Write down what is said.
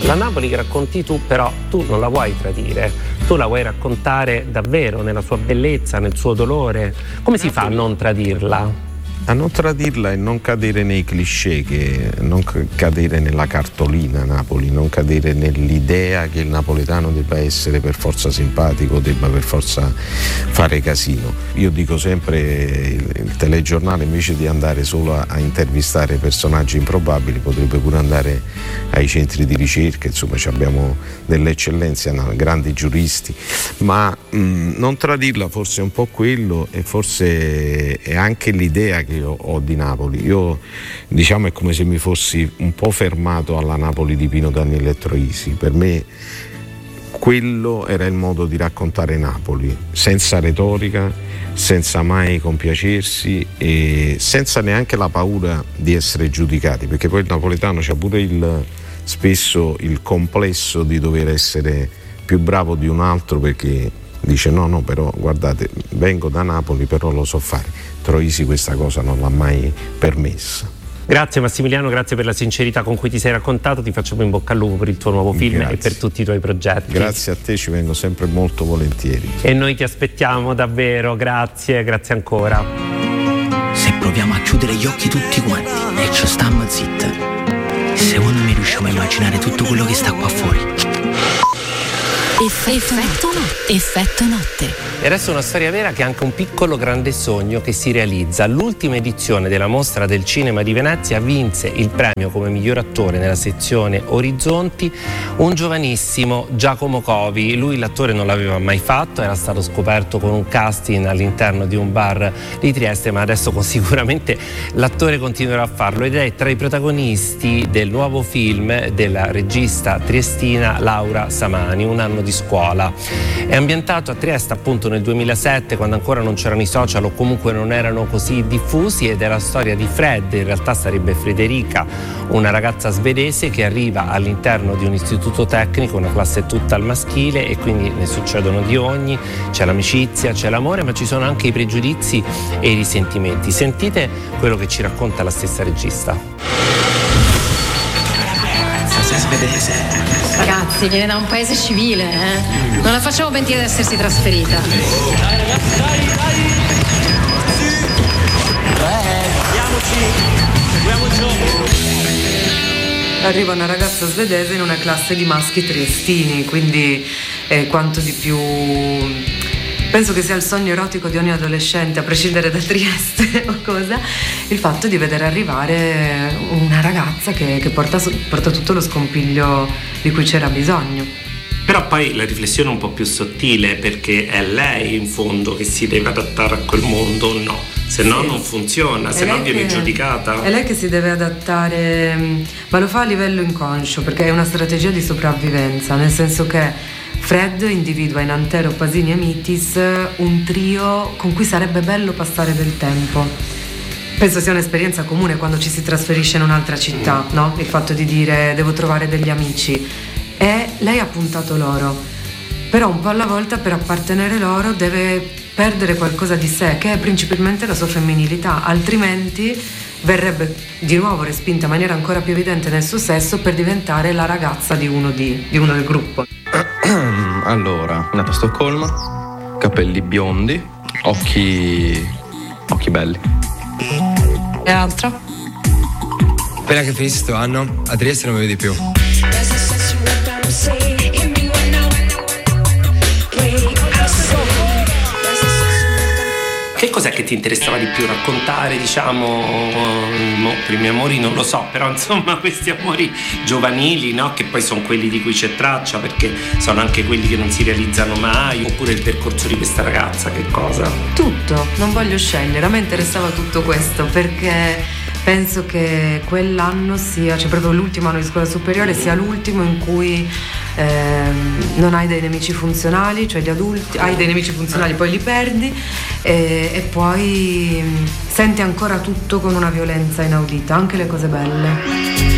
La Napoli che racconti tu, però, tu non la vuoi tradire, tu la vuoi raccontare davvero nella sua bellezza, nel suo dolore. Come si fa a non tradirla? A non tradirla e non cadere nei cliché, non cadere nella cartolina Napoli, non cadere nell'idea che il napoletano debba essere per forza simpatico, debba per forza fare casino. Io dico sempre, il telegiornale invece di andare solo a intervistare personaggi improbabili potrebbe pure andare ai centri di ricerca, insomma abbiamo delle eccellenze, grandi giuristi, ma non tradirla forse è un po' quello, e forse è anche l'idea che io ho di Napoli. Io diciamo è come se mi fossi un po' fermato alla Napoli di Pino Daniele e Troisi. Per me quello era il modo di raccontare Napoli, senza retorica, senza mai compiacersi e senza neanche la paura di essere giudicati, perché poi il napoletano c'ha pure spesso il complesso di dover essere più bravo di un altro, perché dice no però guardate, vengo da Napoli però lo so fare. Troisi questa cosa non l'ha mai permessa. Grazie Massimiliano, grazie per la sincerità con cui ti sei raccontato, ti facciamo in bocca al lupo per il tuo nuovo film e per tutti i tuoi progetti. Grazie a te, ci vengo sempre molto volentieri. E noi ti aspettiamo davvero, grazie ancora. Se proviamo a chiudere gli occhi tutti quanti e ci stiamo zitti, secondo me riusciamo a immaginare tutto quello che sta qua fuori. Effetto notte. E adesso una storia vera che è anche un piccolo grande sogno che si realizza. L'ultima edizione della Mostra del Cinema di Venezia vinse il premio come miglior attore nella sezione Orizzonti un giovanissimo Giacomo Covi. Lui l'attore non l'aveva mai fatto, era stato scoperto con un casting all'interno di un bar di Trieste, ma adesso sicuramente l'attore continuerà a farlo ed è tra i protagonisti del nuovo film della regista triestina Laura Samani, Un anno di scuola. È ambientato a Trieste appunto nel 2007, quando ancora non c'erano i social o comunque non erano così diffusi, ed è la storia di Fred, in realtà sarebbe Frederica, una ragazza svedese che arriva all'interno di un istituto tecnico, una classe tutta al maschile, e quindi ne succedono di ogni, c'è l'amicizia, c'è l'amore, ma ci sono anche i pregiudizi e i risentimenti. Sentite quello che ci racconta la stessa regista. Sei svedese. Ragazzi, viene da un paese civile, eh? Non la facciamo pentire di essersi trasferita. Dai ragazzi, dai! Seguiamo il gioco! Arriva una ragazza svedese in una classe di maschi triestini, quindi quanto di più... Penso che sia il sogno erotico di ogni adolescente, a prescindere da Trieste o cosa, il fatto di vedere arrivare una ragazza che porta tutto lo scompiglio di cui c'era bisogno. Però poi la riflessione è un po' più sottile, perché è lei in fondo che si deve adattare a quel mondo o no? Se no non funziona, se no viene giudicata. È lei che si deve adattare, ma lo fa a livello inconscio, perché è una strategia di sopravvivenza, nel senso che Fred individua in Antero, Pasini e Mitis un trio con cui sarebbe bello passare del tempo. Penso sia un'esperienza comune quando ci si trasferisce in un'altra città, no? Il fatto di dire devo trovare degli amici. E lei ha puntato loro, però un po' alla volta per appartenere loro deve perdere qualcosa di sé, che è principalmente la sua femminilità, altrimenti verrebbe di nuovo respinta in maniera ancora più evidente nel suo sesso per diventare la ragazza di uno del gruppo. Allora, nata a Stoccolma, capelli biondi, occhi belli. E altra? Appena che finissi sto anno, a Trieste non mi vedi più. Che cos'è che ti interessava di più raccontare, diciamo, primi amori non lo so, però insomma questi amori giovanili, no? Che poi sono quelli di cui c'è traccia, perché sono anche quelli che non si realizzano mai, oppure il percorso di questa ragazza, che cosa? Tutto, non voglio scegliere, a me interessava tutto questo, perché penso che quell'anno sia, cioè proprio l'ultimo anno di scuola superiore, sia l'ultimo in cui non hai dei nemici funzionali, cioè gli adulti, hai dei nemici funzionali, poi li perdi e poi senti ancora tutto con una violenza inaudita, anche le cose belle.